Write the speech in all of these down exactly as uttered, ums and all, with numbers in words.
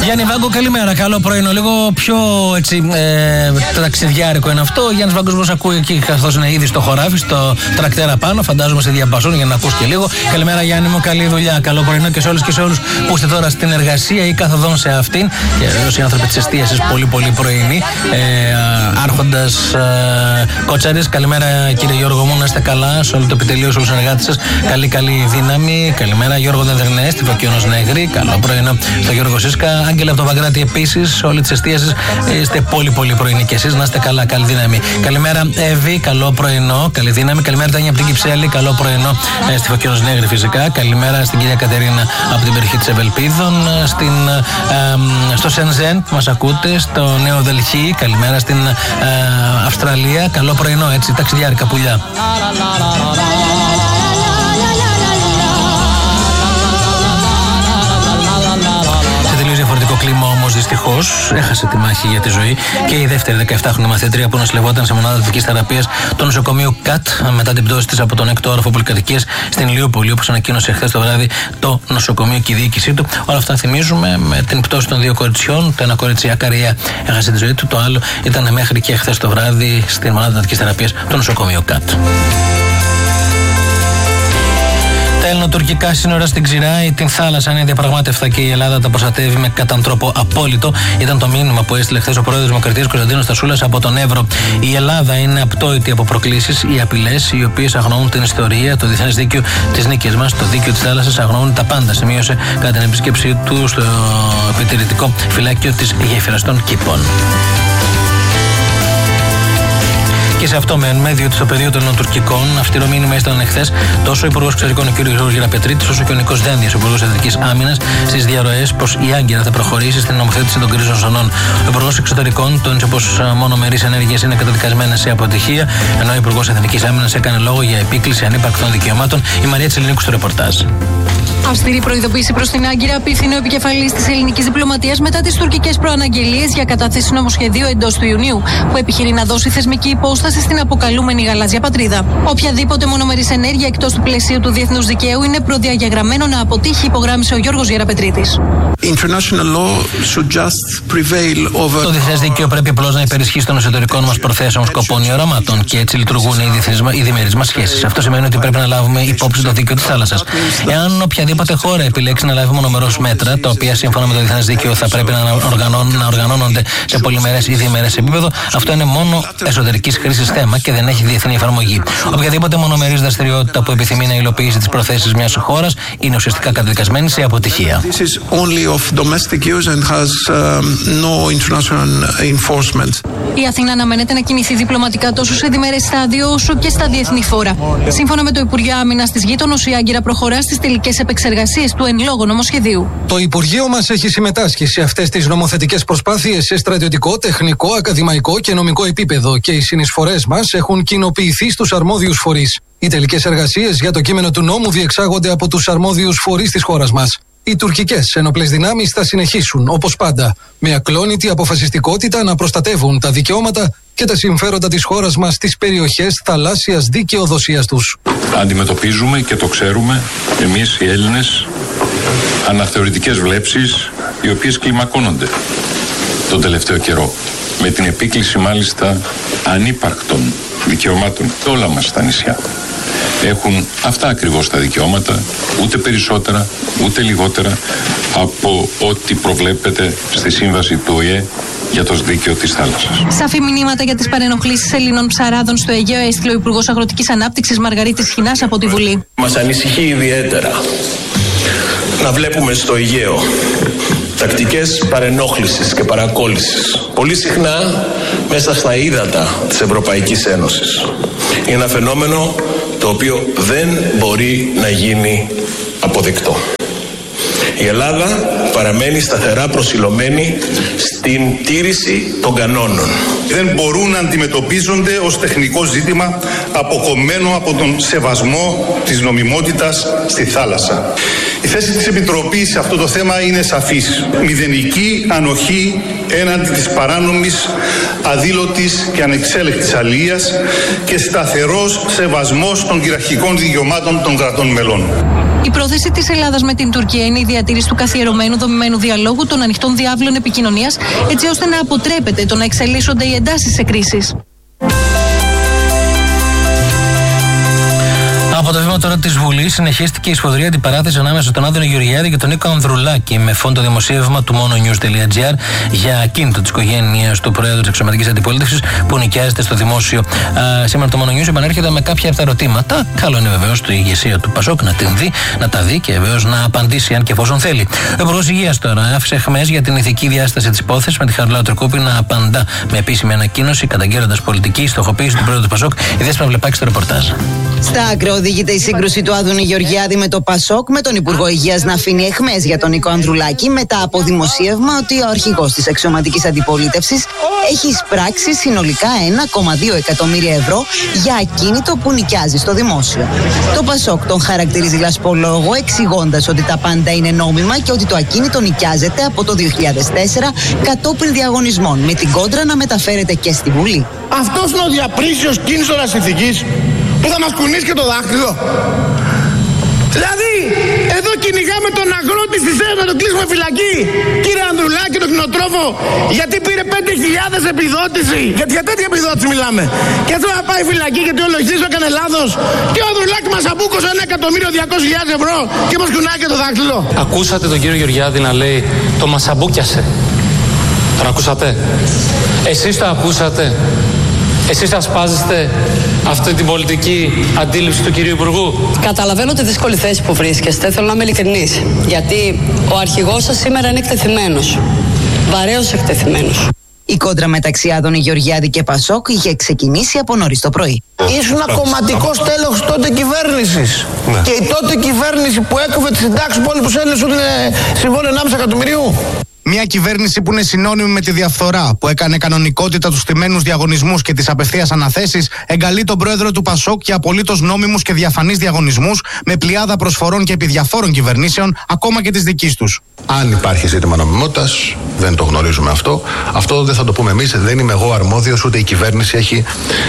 Γιάννη Βάγκο, καλημέρα. Καλό πρωινό. Λίγο πιο έτσι ε, ταξιδιάρικο είναι αυτό. Γιάννης Βάγκος μας ακούει εκεί, καθώς είναι ήδη στο χωράφι, στο τρακτέρα πάνω. Φαντάζομαι σε διαπασόν για να ακούς και λίγο. Καλημέρα, Γιάννη μου. Καλή δουλειά. Καλό πρωινό και σε όλους και σε όλους που είστε τώρα στην εργασία ή καθοδόν σε αυτήν. Και βεβαίως οι άνθρωποι της εστίασης, πολύ πολύ πρωινοί. Ε, Άρχοντας ε, Κότσαρης, καλημέρα κύριε Γιώργο μου. Να είστε καλά. Σε όλο το επιτελείο, σε όλους τους συνεργάτες σας. Καλή, καλή δύναμη. Καλημέρα, Γιώργο Δενδερνέ, στη Φωκιόνος Νέγρη. Καλό πρωινό στο Γιώργο Σίσκα. Άγγελα από το Παγκράτη επίσης. Όλη τη εστίαση είστε πολύ πολύ πρωινοί και εσείς. Να είστε καλά, καλή δύναμη. Καλημέρα, Εύη, καλό πρωινό. Καλή δύναμη. Καλημέρα, Τάνια από την Κυψέλη. Καλό πρωινό ε, στη Φωκιόνος Νέγρη φυσικά. Καλημέρα στην κυρία Κατερίνα από την περιοχή της Ευελπίδων. Στην, ε, στο Σενζέν που μας ακούτε. Στο Νέο Δελχή. Καλημέρα στην ε, Αυστραλία. Καλό πρωινό, έτσι, ταξιδιάρικα πουλιά. Διαφορετικό κλίμα όμως δυστυχώς έχασε τη μάχη για τη ζωή και η δεύτερη δεκαεφτάχρονη μαθήτρια που νοσηλευόταν σε μονάδα δυτικής θεραπείας του νοσοκομείου ΚΑΤ μετά την πτώση της από τον έκτο όροφο πολυκατοικίας στην Ηλιούπολη, όπως ανακοίνωσε χθες το βράδυ το νοσοκομείο και η διοίκησή του. Όλα αυτά θυμίζουμε με την πτώση των δύο κοριτσιών. Το ένα κορίτσι ακαρία έχασε τη ζωή του, το άλλο ήταν μέχρι και χθες το βράδυ στην μονάδα δυτικής θεραπείας του νοσοκομείου ΚΑΤ. Τα ελληνοτουρκικά σύνορα στην ξηρά ή την θάλασσα είναι διαπραγμάτευτα και η Ελλάδα τα προστατεύει με κατά τρόπο απόλυτο. Ήταν το μήνυμα που έστειλε χθες ο πρόεδρος της Δημοκρατίας Κωνσταντίνος Στασούλας από τον Εύρο. Η Ελλάδα είναι απτόητη από προκλήσεις ή απειλές οι οποίες αγνοούν την ιστορία, το διεθνές δίκαιο της νίκης μας. Το δίκαιο της θάλασσας αγνοούν τα πάντα, σημείωσε κατά την επίσκεψή του στο επιτηρητικό φυλάκιο της Γέφυρας των Κήπων. Και σε αυτό με εν μέδιο στο πεδίο των ελληνοτουρκικών, αυστηρό μήνυμα έστειλαν εχθές τόσο ο Υπουργός Εξωτερικών ο κ. Γιώργος Γεραπετρίτης, όσο και ο Νικός Δένδιας, ο Υπουργός Εθνικής Άμυνας, στις διαρροές πως η Άγκυρα θα προχωρήσει στην νομοθέτηση των κρίσεων ζωνών. Ο Υπουργός Εξωτερικών τόνισε πως μονομερείς ενέργειες είναι καταδικασμένες σε αποτυχία, ενώ ο Υπουργός Εθνικής Άμυνας έκανε λόγο για επίκληση ανύπαρκτων δικαιωμάτων. Η Μαρία Τσελινίκου στο ρεπορτάζ. Αυστηρή προειδοποίηση προς την Άγκυρα απίθυνε ο επικεφαλής της ελληνικής διπλωματίας μετά τις τουρκικές προαναγγελίες για κατάθεση νομοσχεδίου εντός του Ιουνίου, που επιχειρεί να δώσει θεσμική υπόσταση στην αποκαλούμενη γαλάζια πατρίδα. Οποιαδήποτε μονομερής ενέργεια εκτός του πλαισίου του διεθνούς δικαίου είναι προδιαγεγραμμένο να αποτύχει, υπογράμμισε ο Γιώργος Γεραπετρίτης. Το διεθνές δίκαιο πρέπει απλώς να υπερισχύσει των εσωτερικών μας προθέσεων, σκοπών ή οραμάτων και έτσι λειτουργούν οι διμερείς μας σχέσεις. Αυτό σημαίνει ότι πρέπει να λάβουμε υπόψη το δίκαιο της θάλασσας. Εάν οποιαδήποτε χώρα επιλέξει να λάβει μονομερώς μέτρα, τα οποία σύμφωνα με το διεθνές δίκαιο θα πρέπει να, οργανών, να οργανώνονται σε πολυμερές ή διμερές επίπεδο, αυτό είναι μόνο εσωτερικής χρήσης θέμα και δεν έχει διεθνή εφαρμογή. Οποιαδήποτε μονομερής δραστηριότητα που επιθυμεί να υλοποιήσει τις προθέσεις μιας χώρας είναι ουσιαστικά καταδικασμένη σε αποτυχία. Η Αθήνα αναμένεται να κινηθεί διπλωματικά τόσο σε διμερές στάδιο όσο και στα διεθνή φόρα. Σύμφωνα με το Υπουργείο Άμυνας της γείτονος, η Άγκυρα προχωρά στις τελικές επεξεργασίες του εν λόγω νομοσχεδίου. Το Υπουργείο μας έχει συμμετάσχει σε αυτές τις νομοθετικές προσπάθειες σε στρατιωτικό, τεχνικό, ακαδημαϊκό και νομικό επίπεδο και οι συνεισφορές μας έχουν κοινοποιηθεί στους αρμόδιους φορείς. Οι τελικές εργασίες για το κείμενο του νόμου διεξάγονται από τους αρμόδιους φορείς της χώρας μας. Οι τουρκικές ενόπλες δυνάμεις θα συνεχίσουν, όπως πάντα, με ακλόνητη αποφασιστικότητα να προστατεύουν τα δικαιώματα και τα συμφέροντα της χώρας μας στις περιοχές θαλάσσιας δικαιοδοσίας τους. Αντιμετωπίζουμε και το ξέρουμε εμείς οι Έλληνες αναθεωρητικές βλέψεις οι οποίες κλιμακώνονται τον τελευταίο καιρό, με την επίκληση μάλιστα ανύπαρκτων δικαιωμάτων. Όλα μας τα νησιά έχουν αυτά ακριβώς τα δικαιώματα, ούτε περισσότερα ούτε λιγότερα από ό,τι προβλέπεται στη σύμβαση του Ο Ε Ε για το δίκαιο της θάλασσας. Σαφή μηνύματα για τις παρενοχλήσεις Ελλήνων ψαράδων στο Αιγαίο έστειλε ο Υπουργός Αγροτικής Ανάπτυξης Μαργαρίτης Χινάς από τη Βουλή. Μας ανησυχεί ιδιαίτερα να βλέπουμε στο Αιγαίο τακτικές παρενόχλησης και παρακόλλησης, πολύ συχνά μέσα στα ύδατα της Ευρωπαϊκής Ένωσης. Είναι ένα φαινόμενο το οποίο δεν μπορεί να γίνει αποδεκτό. Η Ελλάδα παραμένει σταθερά προσιλωμένη στην τήρηση των κανόνων. Δεν μπορούν να αντιμετωπίζονται ως τεχνικό ζήτημα αποκομμένο από τον σεβασμό της νομιμότητας στη θάλασσα. Η θέση της Επιτροπής σε αυτό το θέμα είναι σαφής. Μηδενική ανοχή έναντι της παράνομης, αδήλωτης και ανεξέλεκτης αλίας και σταθερός σεβασμός των κυριαρχικών δικαιωμάτων των κρατών μελών. Η πρόθεση της Ελλάδας με την Τουρκία είναι η διατήρηση διατήρηση του καθιερωμένου δομημένου διαλόγου, των ανοιχτών διάβλων επικοινωνίας, έτσι ώστε να αποτρέπεται το να εξελίσσονται οι εντάσεις σε κρίσεις. Από το βήμα τώρα της Βουλής συνεχίστηκε η σφοδρή αντιπαράθεση ανάμεσα στον Άδωνη Γεωργιάδη και τον Νίκο Ανδρουλάκη, με φόντο δημοσίευμα του mononews.gr για ακίνητο της οικογένειας του Προέδρου της Αξιωματικής Αντιπολίτευσης που νοικιάζεται στο δημόσιο. Α, σήμερα το mononews επανέρχεται με κάποια από τα ερωτήματα. Καλό είναι βεβαίως η ηγεσία του Πασόκ να την δει, να τα δει και βεβαίως να απαντήσει αν και εφόσον θέλει. Ο Υπουργός Υγείας τώρα άφησε αιχμές για την ηθική διάσταση της υπόθεσης, με τη Χαριλάου Τρικούπη να απαντά με επίσημη ανακοίνωση, καταγγέλλοντας πολιτική στοχοποίηση του Πρόεδρου του Πασόκ. Η Δέσποινα Βλεπάκη στο ρεπορτάζ. Στα άκρα οδηγείται η σύγκρουση του Άδωνη Γεωργιάδη με το Πασόκ, με τον Υπουργό Υγείας να αφήνει αιχμές για τον Νίκο Ανδρουλάκη μετά από δημοσίευμα ότι ο αρχηγός της αξιωματικής αντιπολίτευσης έχει εισπράξει συνολικά ένα κόμμα δύο εκατομμύρια ευρώ για ακίνητο που νοικιάζει στο δημόσιο. Το Πασόκ τον χαρακτηρίζει λασπολόγο, εξηγώντας ότι τα πάντα είναι νόμιμα και ότι το ακίνητο νοικιάζεται από το δύο χιλιάδες τέσσερα κατόπιν διαγωνισμών, με την κόντρα να μεταφέρεται και στη Βουλή. Αυτός είναι ο διαπρίσιος κίνησορας ηθικής που θα μας κουνήσει και το δάχτυλο. Δηλαδή, εδώ κυνηγάμε τον αγρότη στη Σέρνα να τον κλείσουμε φυλακή. Κύριε Ανδρουλάκη, τον κτηνοτρόφο, γιατί πήρε πέντε χιλιάδες επιδότηση. Γιατί για τέτοια επιδότηση μιλάμε. Και θέλω να πάει φυλακή γιατί ο λογιστής έκανε λάθος. Και ο Ανδρουλάκη μας αμπούκωσε ένα εκατομμύριο διακόσιες χιλιάδες ευρώ και μας κουνάει και το δάχτυλο. Ακούσατε τον κύριο Γεωργιάδη να λέει το μας αμπούκιασε. Τον ακούσατε? Εσείς το ακούσατε? Εσείς ασπάζεστε αυτή την πολιτική αντίληψη του κυρίου Υπουργού? Καταλαβαίνω τη δύσκολη θέση που βρίσκεστε. Θέλω να είμαι ειλικρινής. Γιατί ο αρχηγός σας σήμερα είναι εκτεθειμένος. Βαρέως εκτεθειμένος. Η κόντρα μεταξύ Άδωνη Γεωργιάδη και Πασόκ είχε ξεκινήσει από νωρίς το πρωί. Ήσουν κομματικός τέλος τότε κυβέρνησης. Ναι. Και η τότε κυβέρνηση που έκοβε τις συντάξεις που όλοι τους Έλληνες ότι είναι συμβόλαιο ενάμιση εκατομμυρίου. Μια κυβέρνηση που είναι συνώνυμη με τη διαφθορά, που έκανε κανονικότητα τους στημένους διαγωνισμούς και τις απευθείας αναθέσεις, εγκαλεί τον πρόεδρο του Πασόκ για απολύτως νόμιμους και διαφανείς διαγωνισμούς, με πλειάδα προσφορών και επιδιαφόρων κυβερνήσεων, ακόμα και της δικής τους. Αν υπάρχει ζήτημα νομιμότητας, δεν το γνωρίζουμε αυτό. Αυτό δεν θα το πούμε εμείς, δεν είμαι εγώ αρμόδιος, ούτε η κυβέρνηση έχει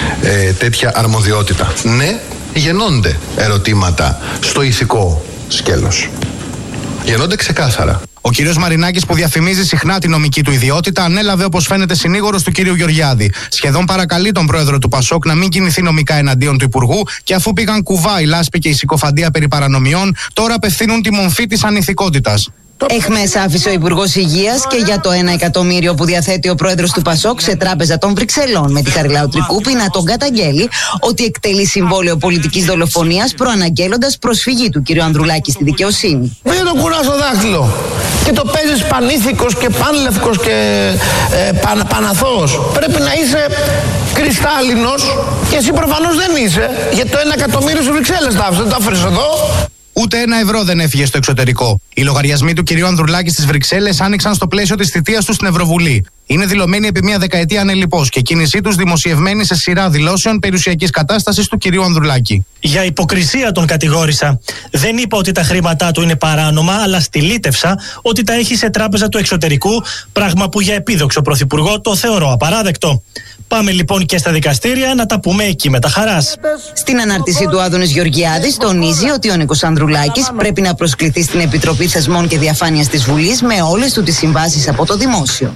ε, τέτοια αρμοδιότητα. Ναι, γεννώνται ερωτήματα στο ηθικό σκέλος. Γεννώνται ξεκάθαρα. Ο κύριος Μαρινάκης, που διαφημίζει συχνά την νομική του ιδιότητα, ανέλαβε όπως φαίνεται συνήγορος του κυρίου Γεωργιάδη. Σχεδόν παρακαλεί τον πρόεδρο του Πασόκ να μην κινηθεί νομικά εναντίον του Υπουργού, και αφού πήγαν κουβά η λάσπη και η συκοφαντία περί παρανομιών, τώρα απευθύνουν τη μομφή της ανηθικότητας. Εχμές άφησε ο Υπουργός Υγείας και για το ένα εκατομμύριο που διαθέτει ο πρόεδρος του Πασόκ σε τράπεζα των Βρυξελών, με τη Χαριλάου Τρικούπη να τον καταγγέλει ότι εκτελεί συμβόλαιο πολιτικής δολοφονίας, προαναγγέλλοντας προσφυγή του κ. Ανδρουλάκη στη δικαιοσύνη. Μην τον κουράς στο δάχτυλο και το παίζεις πανήθικος και πανλευκός και ε, παν, παναθώος. Πρέπει να είσαι κρυστάλλινος και εσύ προφανώς δεν είσαι, γιατί το ένα εκατομμύριο στις Βρυξέλλες τα άφησες, δεν το άφησες εδώ. Ούτε ένα ευρώ δεν έφυγε στο εξωτερικό. Οι λογαριασμοί του κυρίου Ανδρουλάκη στις Βρυξέλλες άνοιξαν στο πλαίσιο της θητείας του στην Ευρωβουλή. Είναι δηλωμένοι επί μία δεκαετία ανελιπώς και η κίνησή τους δημοσιευμένη σε σειρά δηλώσεων περιουσιακής κατάστασης του κυρίου Ανδρουλάκη. Για υποκρισία τον κατηγόρησα. Δεν είπα ότι τα χρήματά του είναι παράνομα, αλλά στυλίτευσα ότι τα έχει σε τράπεζα του εξωτερικού, πράγμα που για επίδοξο πρωθυπουργό το θεωρώ απαράδεκτο. Πάμε λοιπόν και στα δικαστήρια να τα πούμε εκεί με τα χαράς. Στην ανάρτησή του, Άδωνης Γεωργιάδης τονίζει ότι ο Νίκος Ανδρουλάκης πρέπει να προσκληθεί στην Επιτροπή Θεσμών και Διαφάνειας της Βουλής με όλες του τις συμβάσεις από το δημόσιο.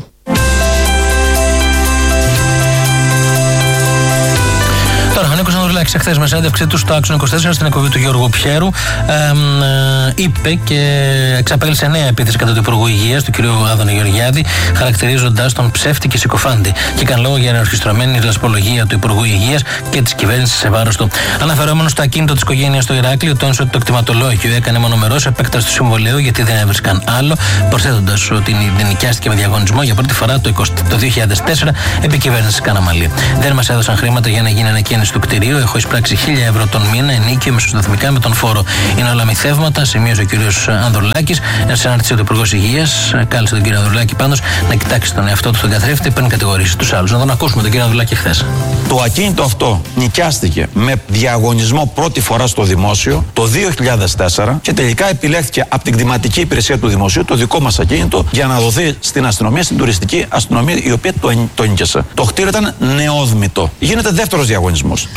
Τώρα, ο Νίκος Ανδρουλάκης, εχθές με συνέντευξή του στο Άξονα είκοσι τέσσερα στην εκπομπή του Γιώργου Πιέρου, ε, ε, είπε και εξαπέλυσε νέα επίθεση κατά του Υπουργού Υγείας, του κ. Άδωνη Γεωργιάδη, χαρακτηρίζοντας τον ψεύτη και συκοφάντη. Και έκανε λόγο για ενορχιστρωμένη λασπολογία του Υπουργού Υγείας και της κυβέρνησης σε βάρος του. Αναφερόμενος στο ακίνητο της οικογένειας στο Ηράκλειο, τόνισε ότι το κτηματολόγιο έκανε μονομερός επέκταση του συμβολαίου γιατί δεν έβρισκαν άλλο, προσθέτοντας ότι νοικιάστηκε με διαγωνισμό για πρώτη φορά το δύο χιλιάδες τέσσερα επί κυβέρνησης Καναμαλή. Δεν μας έδωσαν χρήματα για να γίνει ανακαίνιση του κτηρίου. Έχω εισπράξει χίλια ευρώ τον μήνα ενίκιο μεσοσταθμικά με τον φόρο. Είναι όλα μυθεύματα, σημείωσε ο κ. Ανδρουλάκης. Ένα συνάρτηση του Υπουργός Υγείας κάλεσε τον κ. Ανδρουλάκη πάντως να κοιτάξει τον εαυτό του στον καθρέφτη πριν κατηγορήσει τους άλλους. Να τον ακούσουμε τον κ. Ανδρουλάκη χθες. Το ακίνητο αυτό νοικιάστηκε με διαγωνισμό πρώτη φορά στο δημόσιο το δύο χιλιάδες τέσσερα και τελικά επιλέχθηκε από την κτηματική υπηρεσία του δημοσίου το δικό μας ακίνητο για να δοθεί στην αστυνομία, στην τουριστική αστυνομία, η οποία το, το νοικιάσε. Το κτίριο ήταν νεόδμητο. Γίνεται δεύτερος διαγωνισμός. Τι λέει εδώ ο κ.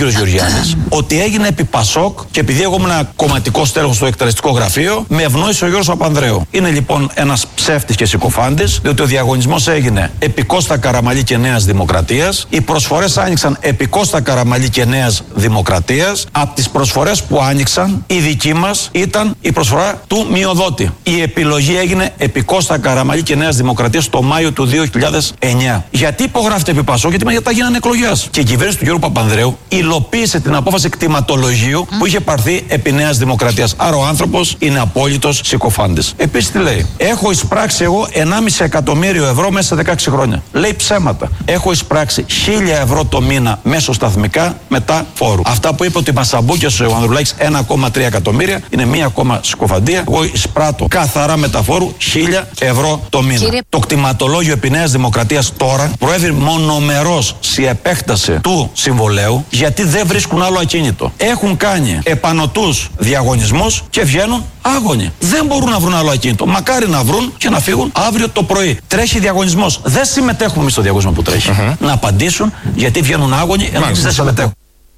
κύριος Γεωργιάδης ότι έγινε επί Πασόκ και επειδή εγώ ήμουν κομματικό στέλεχος στο εκτελεστικό γραφείο, με ευνόησε ο Γιώργος Παπανδρέου. Είναι λοιπόν ένας ψεύτης και συκοφάντης, διότι ο διαγωνισμός έγινε επί Κώστα Καραμαλή και Νέας Δημοκρατίας. Οι προσφορές άνοιξαν επί Κώστα Καραμαλή και Νέας Δημοκρατίας. Από τις προσφορές που άνοιξαν, η δική μας ήταν η προσφορά του μειοδότη. Η επιλογή έγινε επί Κώστα Καραμαλή και Νέας Δημοκρατίας το Μάιο του δύο χιλιάδες εννιά. Γιατί υπογράφεται επί Πασόκ? Γιατί μετά γίνανε εκλογές. Και η κυβέρνηση του Γιώργου Παπανδρέου υλοποίησε την απόφαση κτηματολογίου που είχε πάρθει επί Νέας Δημοκρατίας. Άρα ο άνθρωπος είναι απόλυτος συκοφάντης. Επίσης τι λέει? Έχω εισπράξει εγώ ενάμιση εκατομμύριο ευρώ μέσα σε δεκαέξι χρόνια. Λέει ψέματα. Έχω εισπράξει χίλια ευρώ το μήνα μέσω σταθμικά μετά φόρου. Αυτά που είπε ότι μας αμπούκιασε ο Ανδρουλάκης ένα κόμμα τρία εκατομμύρια είναι μία ακόμα συκοφαντία. Εγώ εισπράττω καθαρά μετά φόρου χίλια ευρώ το μήνα. Κύριε... Το κτηματολόγιο επί Νέας Δημοκρατίας τώρα προέβη μονομερός σε επέκταση του συμβολέου γιατί δεν βρίσκουν άλλο ακίνητο. Έχουν κάνει επάνω τους διαγωνισμούς και βγαίνουν άγωνοι. Δεν μπορούν να βρουν άλλο ακίνητο. Μακάρι να βρουν και να φύγουν αύριο το πρωί. Τρέχει διαγωνισμός. Δεν συμμετέχουμε εμείς στο διαγωνισμό που τρέχει. Uh-huh. Να απαντήσουν γιατί βγαίνουν άγωνοι ενώ εμείς δεν συμμετέχουμε.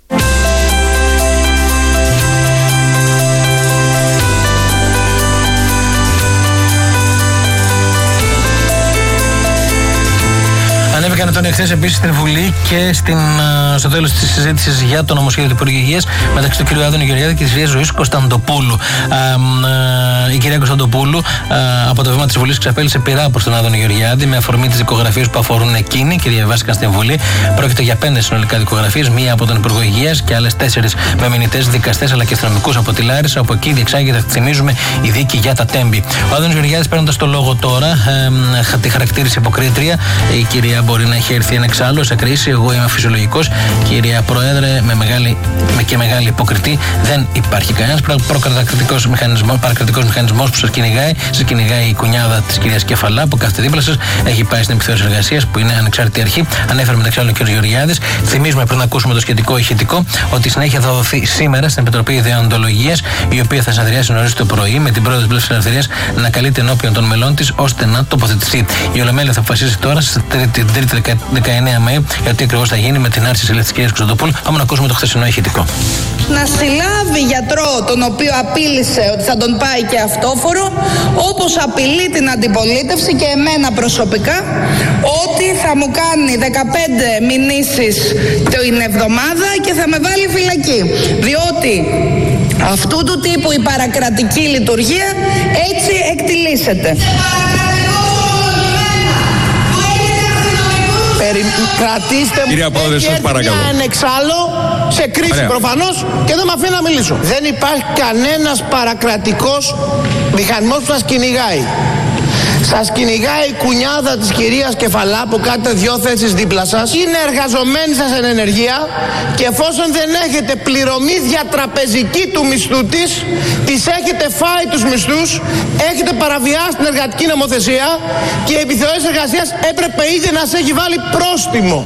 Ανέβηκαν τον εχθές επίσης στην Βουλή και στην, στο τέλος της συζήτησης για το νομοσχέδιο του Υπουργείου Υγείας μεταξύ του κ. Άδωνη Γεωργιάδη και της κυρίας Ζωής Κωνσταντοπούλου. Α, α, η κυρία Κωνσταντοπούλου α, από το βήμα της Βουλής ξαπέλυσε πειρά προς τον Άδωνη Γεωργιάδη με αφορμή τις δικογραφίες που αφορούν εκείνη και διαβάστηκαν στην Βουλή. Πρόκειται για πέντε συνολικά δικογραφίες, μία από τον Υπουργό Υγείας και άλλες τέσσερις με μηνυτές δικαστές αλλά και αστυνομικούς από τη Λάρισα, όπου εκεί διεξάγεται, θυμίζουμε, η δίκη για τα Τέμπη. Ο Άδωνης Γεωργιάδης, παίρνοντας το λόγο τώρα, ε, τη χαρακτήρισε υποκρίτρια. Η κυρία μπορεί να έχει έρθει εξάλλου σε κρίση. Εγώ είμαι φυσιολογικός. Κυρία Πρόεδρε, με, μεγάλη, με και μεγάλη υποκριτή, δεν υπάρχει κανένας προκρατικός μηχανισμός, παρακρατικός μηχανισμός που σας κυνηγάει. Σας κυνηγάει η κουνιάδα της κυρίας Κεφαλά που κάθεται δίπλα σας. Έχει πάει στην επιθεώρηση εργασίας που είναι ανεξάρτητη αρχή. Ανέφερε μεταξύ άλλων ο κ. Γεωργιάδης. Θυμίζουμε πριν ακούσουμε το σχετικό ηχητικό ότι συνέχεια θα δοθεί σήμερα στην Επιτροπή Ιδεοντολογίας, η οποία θα συνεδριάσει νωρίς το πρωί με την πρόεδρο της Πλεύσης Ελευθερίας να καλείται ενώπιον των μελών της ώστε να τοποθετηθεί. Η Ολομέλεια θα αποφασίσει τώρα την τρίτη δεκαεννέα Μαΐου για τι ακριβώς θα γίνει με την άρση της ελεύθερης κυρίας Κωνσταντοπούλου. Πάμε να ακούσουμε το χθεσινό ηχητικό. Να συλλάβει γιατρό τον οποίο απείλησε ότι θα τον πάει και αυτόφορο, όπως απειλεί την αντιπολίτευση και εμένα προσωπικά ότι θα μου κάνει δεκαπέντε μηνύσεις την εβδομάδα και θα με βάλει φυλακή. Διότι αυτού του τύπου η παρακρατική λειτουργία έτσι εκτιλήσεται. Περι... Κρατήστε μου. Κυρία Πρόεδρε, σας παρακαλώ. Ένα εξάλλο σε κρίση. Ωραία. Προφανώς και δεν με αφήνει να μιλήσω. Δεν υπάρχει κανένας παρακρατικός μηχανισμός που σας κυνηγάει. Σας κυνηγάει η κουνιάδα της κυρίας Κεφαλά που κάνετε δυο θέσεις δίπλα σας. Είναι εργαζομένη σας εν ενεργεία και εφόσον δεν έχετε πληρωμή διατραπεζική του μισθού της, της έχετε φάει τους μισθούς, έχετε παραβιάσει την εργατική νομοθεσία και η επιθεώρηση εργασίας έπρεπε ήδη να σε έχει βάλει πρόστιμο.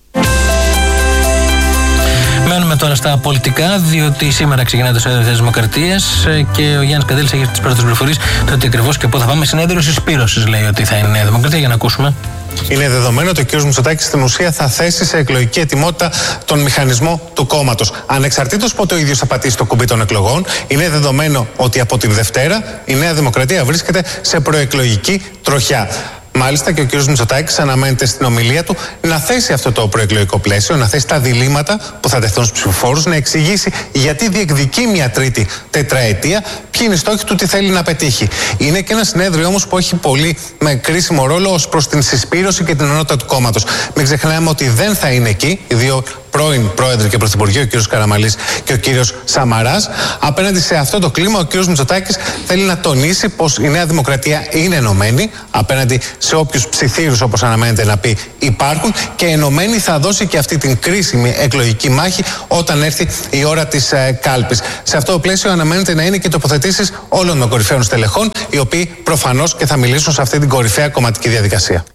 Μένουμε τώρα στα πολιτικά, διότι σήμερα ξεκινάει το Συνέδριο της Δημοκρατίας και ο Γιάννης Καντήλης έχει τις πρώτες πληροφορίες το ότι ακριβώς και πού θα πάμε. Συνέδριο συσπήρωσης λέει ότι θα είναι η Νέα Δημοκρατία. Για να ακούσουμε. Είναι δεδομένο ότι ο κ. Μητσοτάκης στην ουσία θα θέσει σε εκλογική ετοιμότητα τον μηχανισμό του κόμματος. Ανεξαρτήτως πότε ο ίδιος θα πατήσει το κουμπί των εκλογών, είναι δεδομένο ότι από την Δευτέρα η Νέα Δημοκρατία βρίσκεται σε προεκλογική τροχιά. Μάλιστα και ο κ. Μητσοτάκης αναμένεται στην ομιλία του να θέσει αυτό το προεκλογικό πλαίσιο, να θέσει τα διλήμματα που θα τεθούν στους ψηφοφόρους, να εξηγήσει γιατί διεκδικεί μια τρίτη τετραετία, ποιοι είναι οι στόχοι του, τι θέλει να πετύχει. Είναι και ένα συνέδριο όμως που έχει πολύ με κρίσιμο ρόλο ως προς την συσπήρωση και την ενότητα του κόμματος. Μην ξεχνάμε ότι δεν θα είναι εκεί οι δύο πρώην πρόεδροι και πρωθυπουργοί, ο κ. Καραμαλής και ο κ. Σαμαράς. Απέναντι σε αυτό το κλίμα, ο κ. Μητσοτάκης θέλει να τονίσει πως η Νέα Δημοκρατία είναι ενωμένη απέναντι σε όποιους ψιθύρους, όπως αναμένεται να πει, υπάρχουν και ενωμένη θα δώσει και αυτή την κρίσιμη εκλογική μάχη όταν έρθει η ώρα της ε, κάλπης. Σε αυτό το πλαίσιο αναμένεται να είναι και τοποθετήσεις όλων των κορυφαίων στελεχών, οι οποίοι προφανώς και θα μιλήσουν σε αυτή την κορυφαία κομματική διαδικασία.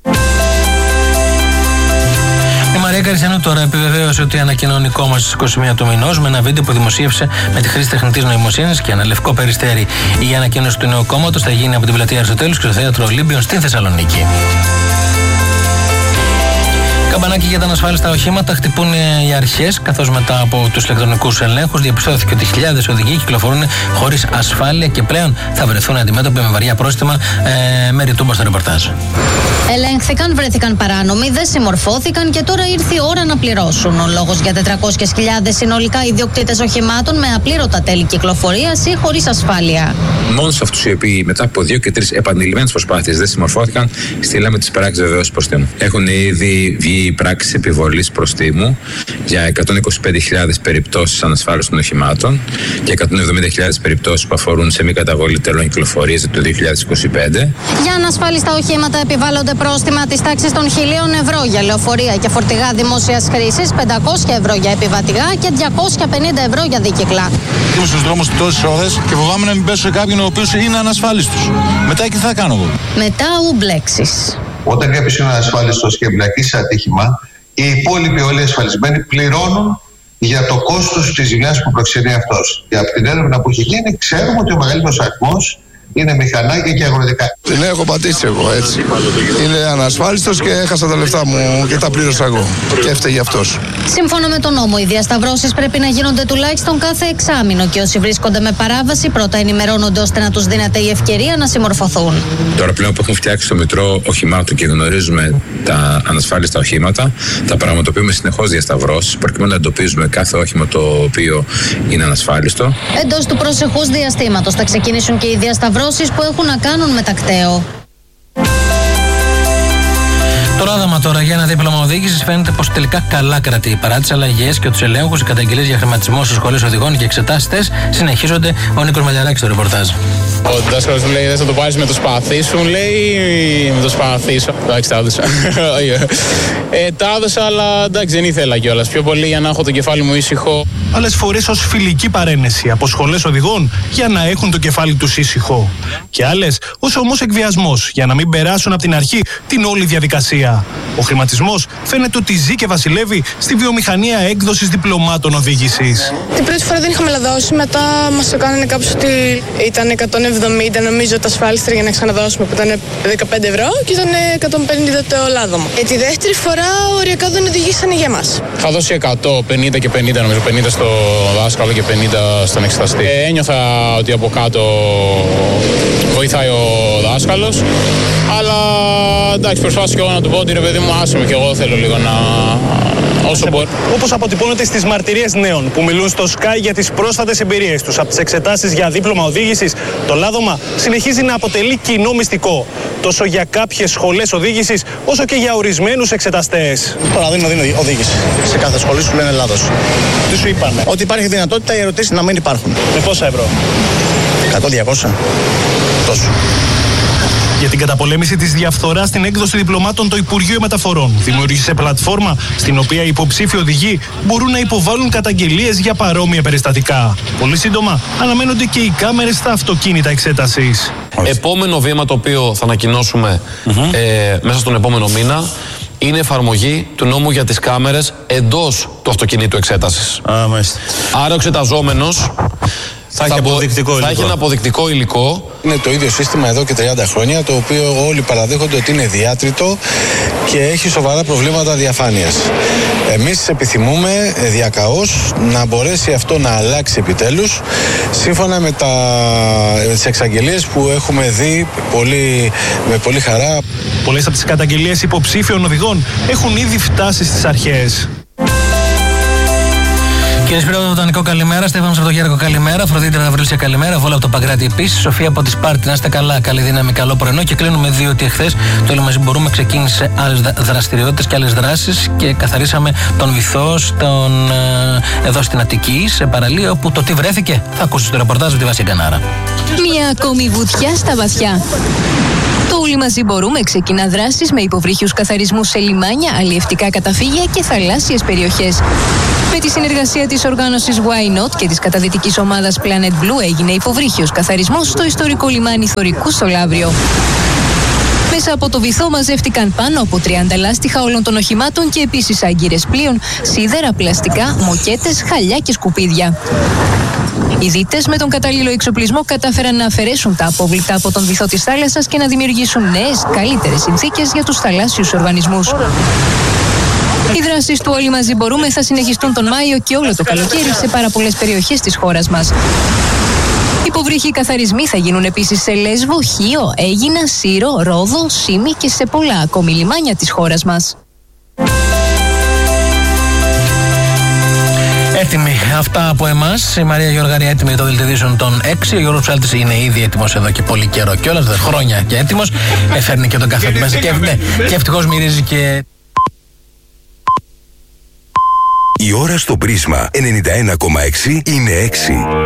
Η Μαρία Καριστιανού τώρα επιβεβαίωσε ότι ανακοινώνει κόμμα στις είκοσι μία του μηνός με ένα βίντεο που δημοσίευσε με τη χρήση τεχνητής νοημοσύνης και ένα λευκό περιστέρι. Η ανακοίνωση του νέου κόμματος θα γίνει από την πλατεία Αριστοτέλους και στο θέατρο Ολύμπιον στην Θεσσαλονίκη. Καμπανάκι για τα ανασφάλιστα οχήματα χτυπούν οι αρχές, καθώς μετά από τους ηλεκτρονικούς ελέγχους διαπιστώθηκε ότι χιλιάδες οδηγοί κυκλοφορούν χωρίς ασφάλεια και πλέον θα βρεθούν αντιμέτωποι με βαριά πρόστιμα. Ε, Μέρη Τούμπα στο ρεπορτάζ. Ελέγχθηκαν, βρέθηκαν παράνομοι, δεν συμμορφώθηκαν και τώρα ήρθε η ώρα να πληρώσουν. Ο λόγος για τετρακόσιες χιλιάδες συνολικά ιδιοκτήτες οχημάτων με απλήρωτα τέλη κυκλοφορίας ή χωρίς ασφάλεια. Μόνο σε αυτούς οι οποίοι μετά από δύο και τρεις επανειλημμένες προσπάθειες δεν συμμορφώθηκαν, στείλαμε τις πράξεις βεβαίωσης προστίμου. Έχουν ήδη βγει πράξεις επιβολής προστίμου για εκατόν είκοσι πέντε χιλιάδες περιπτώσεις ανασφάλιστων οχημάτων και εκατόν εβδομήντα χιλιάδες περιπτώσεις που αφορούν σε μη καταβολή τελών κυκλοφορίας το δύο χιλιάδες είκοσι πέντε. Για ανασφάλιστα οχήματα επιβάλλονται πρόστιμα της τάξης των χιλίων ευρώ για λεωφορεία και φορτηγά δημόσιας χρήσης, πεντακόσια ευρώ για επιβατηγά και διακόσια πενήντα ευρώ για δίκυκλα. Είμαι στους δρόμους τόσες ώρες και φοβάμαι να μην πέσω σε κάποιον ο οποίος είναι ανασφάλιστος. Μετά και τι θα κάνω εγώ. Μετά ουμπλέξεις. Όταν κάποιος είναι ανασφάλιστος και εμπλακεί σε ατύχημα, οι υπόλοιποι όλοι ασφαλισμένοι πληρώνουν για το κόστος της ζημιάς που προξενεί αυτός. Και από την έρευνα που έχει γίνει, ξέρουμε ότι ο μεγαλύτερος αριθμός είναι μηχανάκια και αγροτικά. Την έχω πατήσει εγώ έτσι. Είναι ανασφάλιστος και έχασα τα λεφτά μου και τα πλήρωσα εγώ. Και έφταιγε αυτός. Σύμφωνα με τον νόμο, οι διασταυρώσεις πρέπει να γίνονται τουλάχιστον κάθε εξάμηνο και όσοι βρίσκονται με παράβαση πρώτα ενημερώνονται ώστε να τους δίνεται η ευκαιρία να συμμορφωθούν. Τώρα πλέον που έχουμε φτιάξει το Μητρό Οχημάτων και γνωρίζουμε τα ανασφάλιστα οχήματα, θα πραγματοποιούμε συνεχώς διασταυρώσεις προκειμένου να εντοπίζουμε κάθε όχημα το οποίο είναι ανασφάλιστο. Εντός του προσεχούς διαστήματος θα ξεκινήσουν και οι διασταυρώσεις που έχουν να κάνουν με τακταίο. Το ράδαμα τώρα για ένα δίπλωμα οδήγησης φαίνεται πως τελικά καλά κρατεί. Παρά τις αλλαγές και τους ελέγχους, οι καταγγελίες για χρηματισμό στις σχολές οδηγών και εξετάσεις συνεχίζονται. Ο Νίκος Μαλιαράκης στο ρεπορτάζ. Ο δάσκαλος μου λέει: δεν θα το πάρεις με το σπαθί σου, λέει, με το σπαθί σου. Εντάξει, τα έδωσα. ε, τα έδωσα, αλλά εντάξει, δεν ήθελα κιόλας. Πιο πολύ για να έχω το κεφάλι μου ήσυχο. Άλλες φορές ως φιλική παρένεση από σχολές οδηγών για να έχουν το κεφάλι τους ήσυχο. Και άλλες ως όμως εκβιασμός για να μην περάσουν από την αρχή την όλη διαδικασία. Ο χρηματισμός φαίνεται ότι ζει και βασιλεύει στη βιομηχανία έκδοσης διπλωμάτων οδήγησης. Την πρώτη φορά δεν είχαμε λαδώσει, μετά μας το κάνανε κάπως ότι ήταν εκατόν εβδομήντα νομίζω το ασφάλιστρο για να ξαναδώσουμε που ήταν δεκαπέντε ευρώ και ήταν εκατόν πενήντα το λάδωμα. Και τη δεύτερη φορά οριακά δεν οδηγήσανε για μας. Είχα δώσει εκατό, πενήντα και πενήντα νομίζω, πενήντα στο δάσκαλο και πενήντα στον εξεταστή. Ε, ένιωθα ότι από κάτω βοηθάει ο δάσκαλος, αλλά εντάξει, προσπάθησα και εγώ να του πω ότι ρε παιδί μου, άσε με και εγώ θέλω λίγο να... όσο μπορώ. Όπως αποτυπώνεται στις μαρτυρίες νέων που μιλούν στο Sky για τις πρόσφατες εμπειρίες τους από τις εξετάσεις για δίπλωμα οδήγησης, το λάδωμα συνεχίζει να αποτελεί κοινό μυστικό τόσο για κάποιες σχολές οδήγησης όσο και για ορισμένους εξεταστές. Τώρα δίνω, δίνω οδήγηση. Σε κάθε σχολή σου λένε λάθος. Τι σου είπανε? Ότι υπάρχει δυνατότητα οι ερωτήσεις να μην υπάρχουν. Με πόσα ευρώ? εκατό διακόσια. Τόσο. Για την καταπολέμηση της διαφθοράς στην έκδοση διπλωμάτων, το Υπουργείο Μεταφορών δημιούργησε πλατφόρμα στην οποία οι υποψήφοι οδηγοί μπορούν να υποβάλουν καταγγελίες για παρόμοια περιστατικά. Πολύ σύντομα αναμένονται και οι κάμερες στα αυτοκίνητα εξέτασης. Επόμενο βήμα το οποίο θα ανακοινώσουμε mm-hmm. ε, μέσα στον επόμενο μήνα είναι εφαρμογή του νόμου για τις κάμερες εντός του αυτοκινήτου εξέτασης. Α, μάλιστα. Άρα ο εξεταζόμενος θα, θα, έχει αποδεικτικό θα υλικό. έχει ένα αποδεικτικό υλικό. Είναι το ίδιο σύστημα εδώ και τριάντα χρόνια, το οποίο όλοι παραδέχονται ότι είναι διάτριτο και έχει σοβαρά προβλήματα διαφάνειας. Εμείς επιθυμούμε διακαώς να μπορέσει αυτό να αλλάξει επιτέλους, σύμφωνα με, τα, με τις εξαγγελίες που έχουμε δει πολύ, με πολύ χαρά. Πολλές από τις καταγγελίες υποψήφιων οδηγών έχουν ήδη φτάσει στις αρχές. Κύριε Σπύρο Βοτανικό, καλημέρα. Στέφανο Σαββατογιάρικο, καλημέρα. Φροντίδη Ραβρίλσια, καλημέρα. Βόλα από το Παγκράτη επίσης. Σοφία από τη Σπάρτη, να είστε καλά. Καλή δύναμη, καλό πρωινό. Και κλείνουμε διότι εχθές το Όλοι Μαζί Μπορούμε ξεκίνησε άλλες δραστηριότητες και άλλες δράσεις και καθαρίσαμε τον βυθό στον, εδώ στην Αττική, σε παραλία, όπου το τι βρέθηκε θα ακούσετε στο ρεπορτάζ με τη Βάση Κανάρα. Μια ακόμη βουτιά στα βαθιά. Το Όλοι Μαζί Μπορούμε ξεκινά δράσεις με υποβρύχιους καθαρισμούς σε λιμάνια, αλλιευτικά καταφύγια και θαλάσσιες περιοχές. Με τη συνεργασία της οργάνωσης Why Not και της καταδυτικής ομάδας Planet Blue έγινε υποβρύχιος καθαρισμός στο ιστορικό λιμάνι Θωρικού στο Λαύριο. Μέσα από το βυθό μαζεύτηκαν πάνω από τριάντα λάστιχα όλων των οχημάτων και επίσης άγκυρες πλοίων, σίδερα, πλαστικά, μοκέτες, χαλιά και σκουπίδια. Οι δίτες με τον κατάλληλο εξοπλισμό κατάφεραν να αφαιρέσουν τα απόβλητα από τον βυθό της θάλασσας και να δημιουργήσουν νέες, καλύτερες συνθήκες για τους θαλάσσιους οργανισμούς. Οι δράσεις του Όλοι Μαζί Μπορούμε θα συνεχιστούν τον Μάιο και όλο το καλοκαίρι σε πάρα πολλές περιοχές της χώρας μας. Υποβρύχοι καθαρισμοί θα γίνουν επίσης σε Λέσβο, Χίο, Αίγινα, Σύρο, Ρόδο, Σύμη και σε πολλά ακόμη λιμάνια της χώρας μας. Έτοιμοι αυτά από εμάς. Η Μαρία Γιώργαρη έτοιμη για το δελτίο των έξι. Ο Γιώργος Ψάλτης είναι ήδη έτοιμος εδώ και πολύ καιρό κιόλας, δε χρόνια και έτοιμος. Έφερνει και τον καφέ του μέσα και, ναι, και ευτυχώς μυρίζει και... Η ώρα στο Πρίσμα ενενήντα ένα κόμμα έξι είναι έξι.